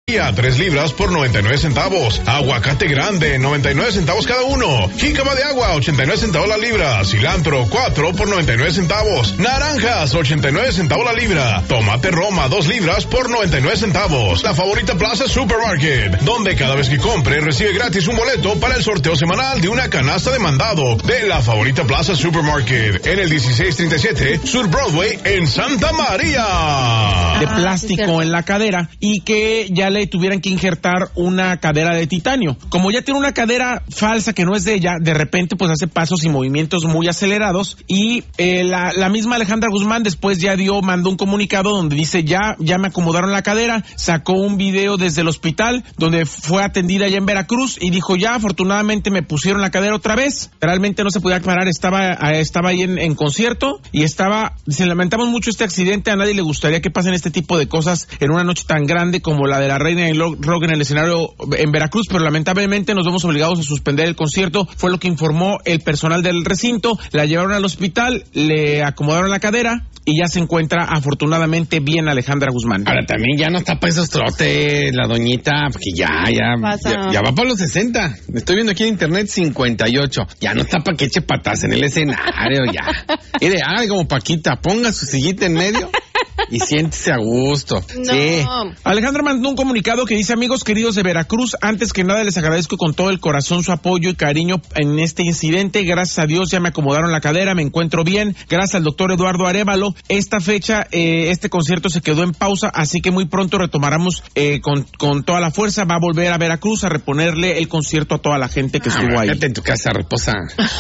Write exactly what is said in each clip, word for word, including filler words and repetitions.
A tres libras por noventa y nueve centavos. Aguacate grande, noventa y nueve centavos cada uno. Jícama de agua, ochenta y nueve centavos la libra. Cilantro, cuatro por noventa y nueve centavos. Naranjas, ochenta y nueve centavos la libra. Tomate Roma, dos libras por noventa y nueve centavos. La Favorita Plaza Supermarket, donde cada vez que compre recibe gratis un boleto para el sorteo semanal de una canasta de mandado de la Favorita Plaza Supermarket en el dieciséis treinta y siete Sur Broadway en Santa María. De plástico en la cadera y que ya le tuvieran que injertar una cadera de titanio. Como ya tiene una cadera falsa que no es de ella, de repente pues hace pasos y movimientos muy acelerados y eh, la, la misma Alejandra Guzmán después ya dio, mandó un comunicado donde dice ya, ya me acomodaron la cadera, sacó un video desde el hospital donde fue atendida allá en Veracruz y dijo ya afortunadamente me pusieron la cadera otra vez, realmente no se podía parar, estaba, estaba ahí en, en concierto y estaba, se lamentamos mucho este accidente, a nadie le gustaría que pasen este tipo de cosas en una noche tan grande como la de la Reina del Rock en el escenario en Veracruz, pero lamentablemente nos vemos obligados a suspender el concierto, fue lo que informó el personal del recinto, la llevaron al hospital, le acomodaron la cadera y ya se encuentra afortunadamente bien Alejandra Guzmán. Ahora también ya no está para esos trotes la doñita, porque ya, ya, ya, ya va para los sesenta. Estoy viendo aquí en internet cincuenta y ocho. Ya no está para que eche patas en el escenario, ya. Mire, haga como Paquita, ponga su sillita en medio y siéntese a gusto. No. Sí. Alejandra mandó un comunicado que dice: amigos queridos de Veracruz, antes que nada les agradezco con todo el corazón su apoyo y cariño en este incidente. Gracias a Dios ya me acomodaron la cadera, me encuentro bien. Gracias al doctor Eduardo Arévalo. Esta fecha, eh, este concierto se quedó en pausa, así que muy pronto retomaremos eh, con, con toda la fuerza. Va a volver a Veracruz a reponerle el concierto a toda la gente que ah, estuvo ahí. Quédate en tu casa, reposa.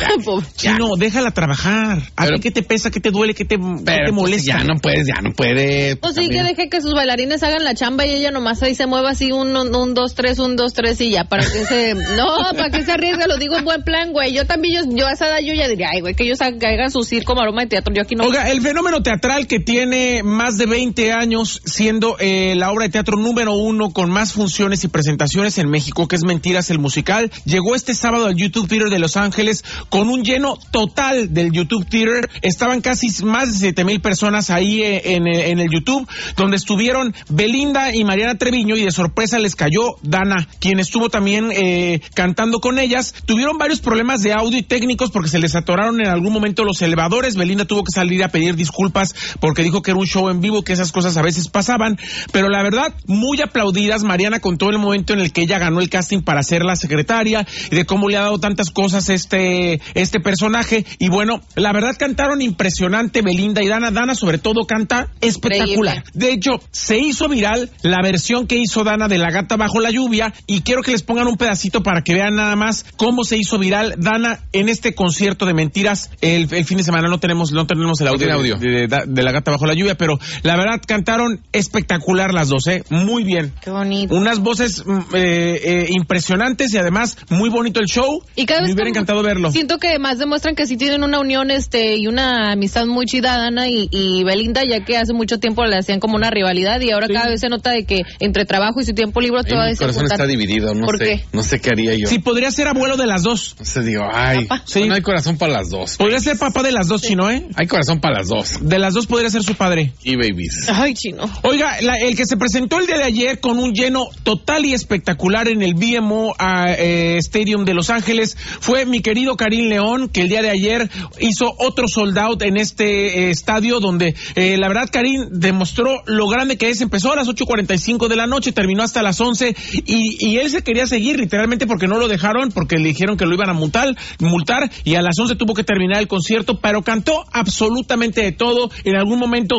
Ya, no, déjala trabajar. ¿A ti qué te pesa, qué te duele, qué te, pero, qué te molesta? Pues, ya no puedes, ya no puede. Pues sí, también. Que deje que sus bailarines hagan la chamba y ella nomás ahí se mueva así un, un, un dos, tres, un, dos, tres y ya, para que se... No, para que se arriesgue, lo digo en buen plan, güey. Yo también, yo, yo a esa edad yo ya diría, ay, güey, que ellos hagan su circo, maroma de teatro, yo aquí no... Oiga, el fenómeno teatral que tiene más de veinte años siendo eh, la obra de teatro número uno con más funciones y presentaciones en México, que es Mentiras, el musical, llegó este sábado al YouTube Theater de Los Ángeles con un lleno total del YouTube Theater. Estaban casi más de siete mil personas ahí eh, en, en el YouTube, donde estuvieron Belinda y Mariana Treviño, y de sorpresa les cayó Dana, quien estuvo también eh, cantando con ellas. Tuvieron varios problemas de audio y técnicos porque se les atoraron en algún momento los elevadores. Belinda tuvo que salir a pedir disculpas porque dijo que era un show en vivo, que esas cosas a veces pasaban, pero la verdad, muy aplaudidas. Mariana contó el momento en el que ella ganó el casting para ser la secretaria y de cómo le ha dado tantas cosas este, este personaje, y bueno, la verdad cantaron impresionante Belinda y Dana. Dana sobre todo canta espectacular. De hecho, se hizo viral la versión que hizo Dana de La Gata Bajo la Lluvia, y quiero que les pongan un pedacito para que vean nada más cómo se hizo viral Dana en este concierto de Mentiras. El, el fin de semana no tenemos no tenemos el audio, no audio. De, de, de, de La Gata Bajo la Lluvia, pero la verdad cantaron espectacular las dos, ¿eh? Muy bien. Qué bonito. Unas voces eh, eh, impresionantes y además muy bonito el show. Y cada vez me hubiera encantado verlo. Siento que más demuestran que sí tienen una unión este y una amistad muy chida, Dana y, y Belinda, ya que hace mucho tiempo le hacían como una rivalidad y ahora sí. Cada vez se nota de que entre trabajo y su tiempo libre todo mi corazón está dividido, no ¿Por sé, qué? no sé qué haría yo. Sí, podría ser abuelo de las dos. No sé, digo, ay, sí. No hay corazón para las dos. Podría ser papá de las dos, sí. Chino, ¿eh? Hay corazón para las dos. De las dos podría ser su padre. Y babies. Ay, Chino. Oiga, la, el que se presentó el día de ayer con un lleno total y espectacular en el B M O uh, eh, Stadium de Los Ángeles fue mi querido Karim León, que el día de ayer hizo otro sold out en este eh, estadio, donde eh, la verdad Karim demostró lo grande que es. Empezó a las ocho cuarenta y cinco de la noche, terminó hasta las once, y, y él se quería seguir literalmente porque no lo dejaron, porque le dijeron que lo iban a multar, multar y a las once tuvo que terminar el concierto, pero cantó absolutamente de todo. En algún momento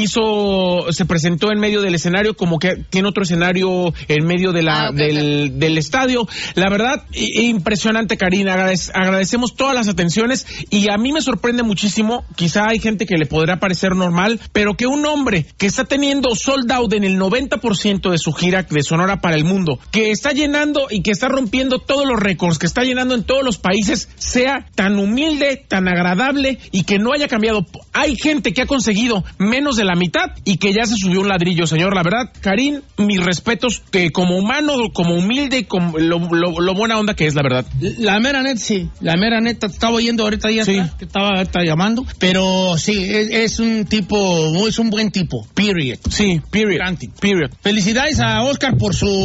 hizo, se presentó en medio del escenario, como que tiene otro escenario en medio de la, ah, okay, del, okay. del estadio. La verdad, impresionante, Karina. Agradece, agradecemos todas las atenciones, y a mí me sorprende muchísimo, quizá hay gente que le podrá parecer normal, pero que un hombre que está teniendo sold out en el noventa por ciento de su gira de Sonora para el mundo, que está llenando y que está rompiendo todos los récords, que está llenando en todos los países, sea tan humilde, tan agradable y que no haya cambiado. Hay gente que ha conseguido menos de la mitad y que ya se subió un ladrillo, señor. La verdad, Karim, mis respetos, que como humano, como humilde, como lo, lo, lo buena onda que es, la verdad. La mera neta, sí. La mera neta, te estaba oyendo ahorita ya, sí. Te estaba, estaba llamando, pero sí, es, es un tipo, es un buen tipo, period. Sí, period. Period. Felicidades a Oscar por su